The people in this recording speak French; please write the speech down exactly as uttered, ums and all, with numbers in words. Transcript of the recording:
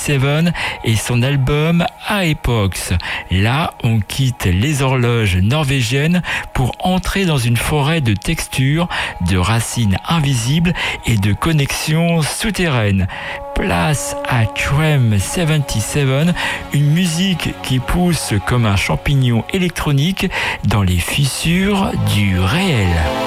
soixante-dix-sept et son album Aepox. Là, on quitte les horloges norvégiennes pour entrer dans une forêt de textures, de racines invisibles et de connexions souterraines. Place à Trem soixante-dix-sept, une musique qui pousse comme un champignon électronique dans les fissures du réel.